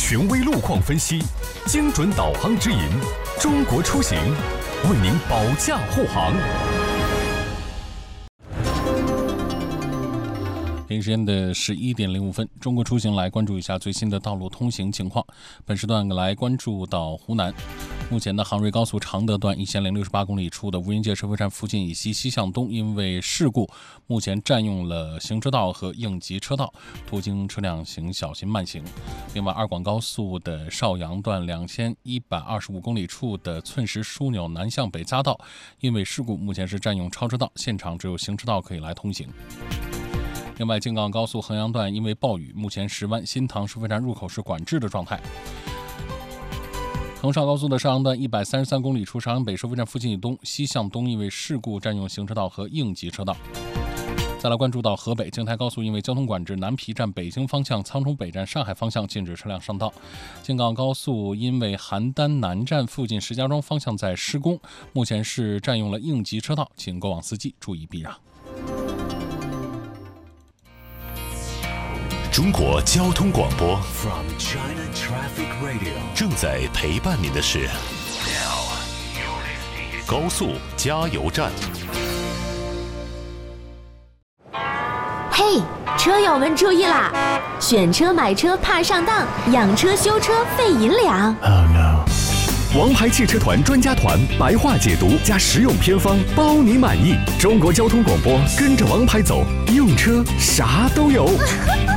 权威路况分析，精准导航指引，中国出行为您保驾护航。 北京时间的11点05分，中国出行来关注一下最新的道路通行情况。本时段来关注到湖南，目前的杭瑞高速常德段1线068公里处的无人街收费站附近以西向东，因为事故，目前占用了行车道和应急车道，途经车辆请小心慢行。另外，二广高速的邵阳段2125公里处的寸石枢纽南向北匝道，因为事故，目前是占用超车道，现场只有行车道可以来通行。另外，京港高速衡阳段因为暴雨，目前石湾新塘收费站入口是管制的状态。衡邵高速的邵阳段133公里处邵阳北收费站附近以东，西向东因为事故占用行车道和应急车道。再来关注到河北京台高速因为交通管制，南皮站北京方向、苍崇北站上海方向禁止车辆上道。京港高速因为邯郸南站附近石家庄方向在施工，目前是占用了应急车道，请过往司机注意避让。 中国交通广播 From China Traffic Radio 正在陪伴您的是高速加油站。 嘿，车友们注意啦！选车买车怕上当，养车修车费银两。 Oh no！ 王牌汽车团专家团白话解读加实用偏方，包你满意。中国交通广播，跟着王牌走，用车啥都有。